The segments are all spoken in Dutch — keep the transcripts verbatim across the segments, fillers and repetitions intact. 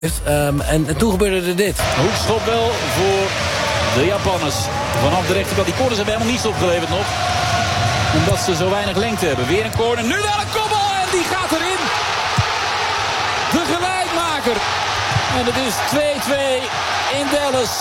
Um, en, en toen gebeurde er dit. Hoekschop wel voor de Japanners. Vanaf de rechterkant. Die corners hebben helemaal niets opgeleverd nog. Omdat ze zo weinig lengte hebben. Weer een corner. Nu wel een kopbal. En die gaat erin. De gelijkmaker. En het is twee-twee in Dallas.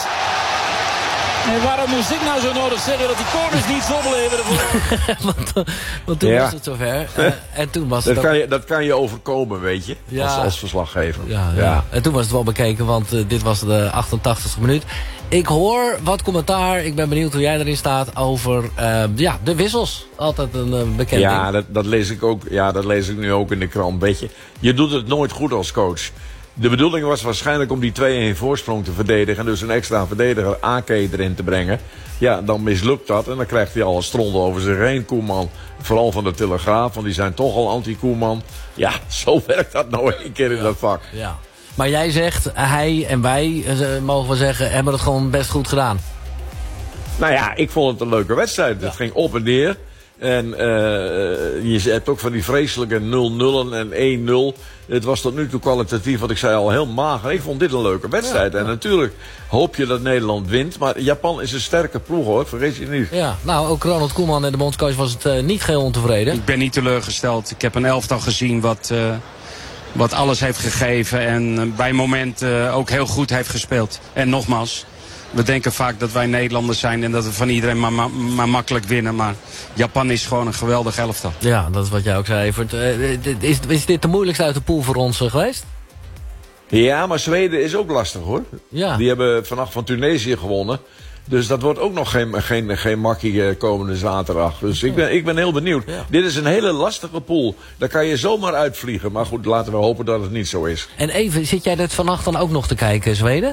En waarom moest ik nou zo nodig zeggen dat die corners niets opleveren? want, want toen ja. was het zover. Uh, en toen was dat, het kan je, dat kan je overkomen, weet je. Ja. Als, als verslaggever. Ja, ja. Ja. En toen was het wel bekeken, want uh, dit was de achtentachtigste minuut. Ik hoor wat commentaar, ik ben benieuwd hoe jij erin staat, over uh, ja, de wissels. Altijd een uh, bekend ja, ding. Dat, dat lees ik ook, ja, dat lees ik nu ook in de krant. Weet je, je doet het nooit goed als coach. De bedoeling was waarschijnlijk om die twee-een voorsprong te verdedigen. En dus een extra verdediger A K erin te brengen. Ja, dan mislukt dat. En dan krijgt hij al een strondel over zich heen, Koeman. Vooral van de Telegraaf, want die zijn toch al anti-Koeman. Ja, zo werkt dat nou een keer in ja. dat vak. Ja. Maar jij zegt, hij en wij, mogen we zeggen, hebben het gewoon best goed gedaan. Nou ja, ik vond het een leuke wedstrijd. Ja. Het ging op en neer. En uh, je hebt ook van die vreselijke nul nul en één nul. Het was tot nu toe kwalitatief, wat ik zei, al heel mager. Ik vond dit een leuke wedstrijd. Ja, ja. En natuurlijk hoop je dat Nederland wint. Maar Japan is een sterke ploeg, hoor. Vergeet je niet. Ja, nou, ook Ronald Koeman en de bondscoach was het uh, niet geheel ontevreden. Ik ben niet teleurgesteld. Ik heb een elftal gezien wat, uh, wat alles heeft gegeven. En uh, bij moment uh, ook heel goed heeft gespeeld. En nogmaals... We denken vaak dat wij Nederlanders zijn en dat we van iedereen maar, maar, maar makkelijk winnen. Maar Japan is gewoon een geweldig elftal. Ja, dat is wat jij ook zei, Evert. Uh, is, is dit de moeilijkste uit de pool voor ons uh, geweest? Ja, maar Zweden is ook lastig, hoor. Ja. Die hebben vannacht van Tunesië gewonnen. Dus dat wordt ook nog geen, geen, geen makkie komende zaterdag. Dus ik ben, ik ben heel benieuwd. Ja. Dit is een hele lastige pool. Daar kan je zomaar uitvliegen. Maar goed, laten we hopen dat het niet zo is. En even, zit jij dit vannacht dan ook nog te kijken, Zweden?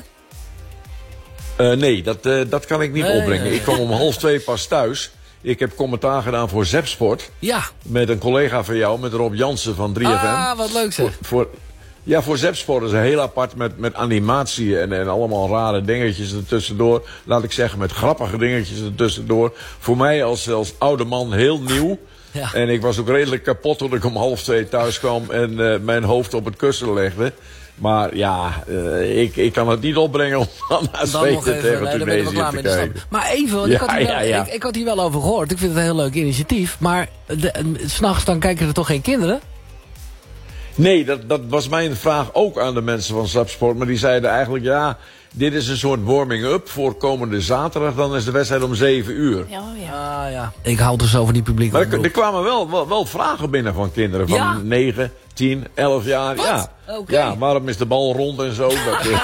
Uh, nee, dat, uh, dat kan ik niet nee, opbrengen. Nee, nee. Ik kwam om half twee pas thuis. Ik heb commentaar gedaan voor Zepsport. Ja. Met een collega van jou, met Rob Jansen van drie F M. Ah, wat leuk zeg. Voor, voor, ja, voor Zepsport is een heel apart met, met animatie en, en allemaal rare dingetjes ertussendoor. Laat ik zeggen, met grappige dingetjes ertussendoor. Voor mij als, als oude man heel nieuw. Ja. En ik was ook redelijk kapot toen ik om half twee thuis kwam en uh, mijn hoofd op het kussen legde. Maar ja, uh, ik, ik kan het niet opbrengen om dan naar Zweden tegen nee, Tunesië te kijken. Maar even, want ja, ik, had hier wel, ja, ja. Ik, ik had hier wel over gehoord. Ik vind het een heel leuk initiatief. Maar s'nachts dan kijken er toch geen kinderen? Nee, dat, dat was mijn vraag ook aan de mensen van Zepsport. Maar die zeiden eigenlijk, ja, dit is een soort warming-up voor komende zaterdag. Dan is de wedstrijd om zeven uur. Ja, ja. Ah, ja. Ik hou dus over die publiek. Maar er, er kwamen wel, wel, wel vragen binnen van kinderen van ja? negen, tien, elf jaar. Wat? Ja. Okay. Ja, waarom is de bal rond en zo? Dat, uh...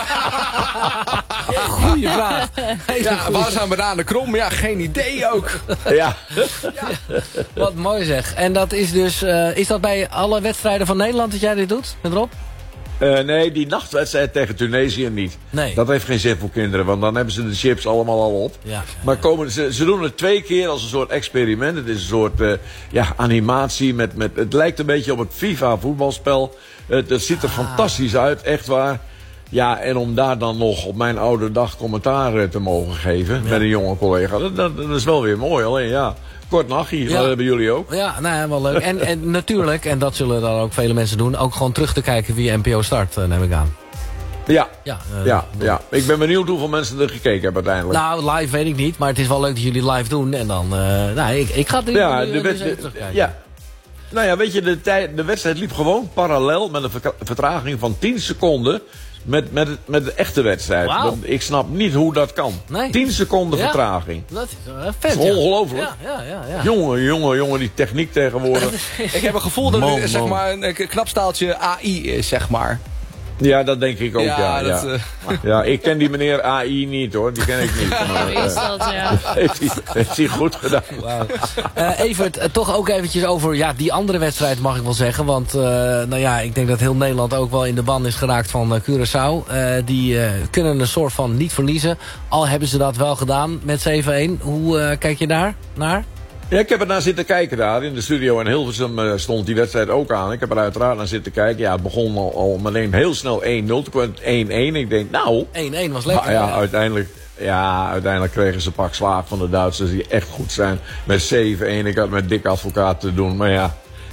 Goeie vraag. Ja, waar zijn bananen krom? Ja, geen idee ook. Ja. Ja. Wat mooi zeg. En dat is dus, uh, is dat bij alle wedstrijden van Nederland dat jij dit doet, met Rob? Uh, nee, die nachtwedstrijd tegen Tunesië niet. Nee. Dat heeft geen zin voor kinderen, want dan hebben ze de chips allemaal al op. Ja, ja, maar komen, ze, ze doen het twee keer als een soort experiment. Het is een soort uh, ja, animatie. Met, met, het lijkt een beetje op het FIFA voetbalspel. Het, het ziet er ah. fantastisch uit, echt waar. Ja, en om daar dan nog op mijn oude dag commentaar te mogen geven ja. met een jonge collega. Dat, dat, dat is wel weer mooi, alleen ja. Kort nachtje, ja. Dat hebben jullie ook. Ja, nou ja, wel leuk. En, en natuurlijk, en dat zullen dan ook vele mensen doen, ook gewoon terug te kijken wie N P O start, neem ik aan. Ja, ja, uh, ja, ja. Ik ben benieuwd hoeveel mensen er gekeken hebben uiteindelijk. Nou, live weet ik niet, maar het is wel leuk dat jullie live doen. En dan, uh, nou, ik, ik ga het ja, nu, de dus even terugkijken. Ja. Nou ja, weet je, de, tijd, de wedstrijd liep gewoon parallel met een vertraging van tien seconden met, met, met de echte wedstrijd. Wow. Want ik snap niet hoe dat kan. Nee. tien seconden ja. vertraging. Dat is uh, vet, dat is ongelooflijk. Ja, ja, ja, ja. Jongen, jongen, jongen, die techniek tegenwoordig. Ik heb een gevoel dat het zeg maar, een knap staaltje A I is, zeg maar. Ja, dat denk ik ook, ja. Ja, dat, ja. Uh... ja, ik ken die meneer A I niet, hoor. Die ken ik niet. Maar, uh, is dat, ja. heeft, hij, heeft hij goed gedaan. Wow. Uh, Evert, uh, toch ook eventjes over ja, die andere wedstrijd, mag ik wel zeggen. Want uh, nou ja, ik denk dat heel Nederland ook wel in de ban is geraakt van uh, Curaçao. Uh, die uh, kunnen een soort van niet verliezen. Al hebben ze dat wel gedaan met zeven-een. Hoe uh, kijk je daar naar? Ja, ik heb er naar zitten kijken daar. In de studio in Hilversum uh, stond die wedstrijd ook aan. Ik heb er uiteraard naar zitten kijken. Ja, het begon al, al meteen heel snel één nul. Toen kwam het één-één. Ik denk, nou... één-één was lekker. Nou, ja, ja. Uiteindelijk, ja, uiteindelijk kregen ze pak slaag van de Duitsers die echt goed zijn. Met zeven-één. Ik had met Dick Advocaat te doen. Maar ja,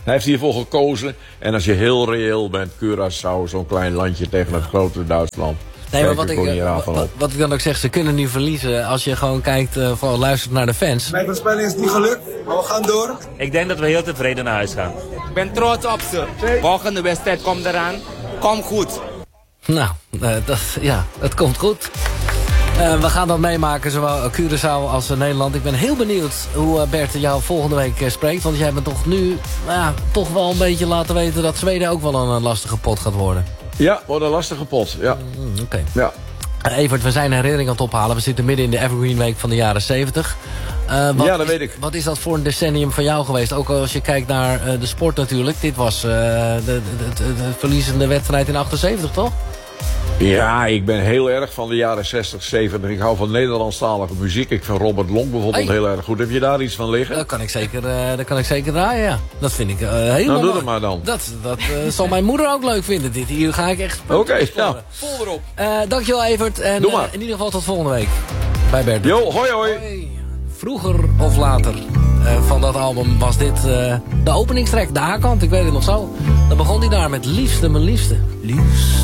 Hij heeft hiervoor gekozen. En als je heel reëel bent, Curaçao, zo'n klein landje tegen het grote Duitsland. Nee, maar wat ik, wat, wat ik dan ook zeg, ze kunnen nu verliezen. Als je gewoon kijkt, uh, van, luistert naar de fans. Mijn voorspelling is niet gelukt, maar we gaan door. Ik denk dat we heel tevreden naar huis gaan. Ik ben trots op ze. Volgende wedstrijd komt eraan. Kom goed. Nou, uh, dat, ja, het komt goed. Uh, we gaan dat meemaken, zowel Curaçao als uh, Nederland. Ik ben heel benieuwd hoe uh, Bert jou volgende week uh, spreekt. Want jij bent toch nu uh, ja, toch wel een beetje laten weten dat Zweden ook wel een, een lastige pot gaat worden. Ja, wordt een lastige pot. Ja. Mm, Oké. Okay. Ja. Uh, Evert, we zijn herinnering aan het ophalen. We zitten midden in de Evergreen Week van de jaren zeventig. Uh, wat ja, dat is, weet ik. Wat is dat voor een decennium van jou geweest? Ook als je kijkt naar uh, de sport natuurlijk. Dit was uh, de, de, de, de verliezende wedstrijd in achtenzeventig, toch? Ja, ik ben heel erg van de jaren zestig, zeventig. Ik hou van Nederlandstalige muziek. Ik vind Robert Long bijvoorbeeld hey. heel erg goed. Heb je daar iets van liggen? Dat kan ik zeker, uh, dat kan ik zeker draaien, ja. Dat vind ik uh, helemaal Nou, doe mooi. het maar dan. Dat, dat uh, zal mijn moeder ook leuk vinden. Dit hier ga ik echt... Oké, okay, nou. Vol erop. Uh, dankjewel, Evert. En Doe maar. Uh, in ieder geval tot volgende week. Bij Bert. Jo, hoi hoi. hoi. Vroeger of later uh, van dat album was dit uh, de openingstrack, de A-kant. Ik weet het nog zo. Dan begon hij daar met Liefste, mijn liefste. Liefste.